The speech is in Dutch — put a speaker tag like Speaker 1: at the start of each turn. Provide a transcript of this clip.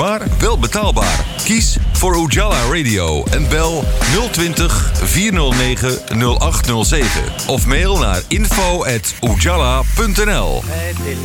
Speaker 1: maar wel betaalbaar. Kies voor Ujala Radio en bel 020 409 0807 of mail naar info@ujala.nl.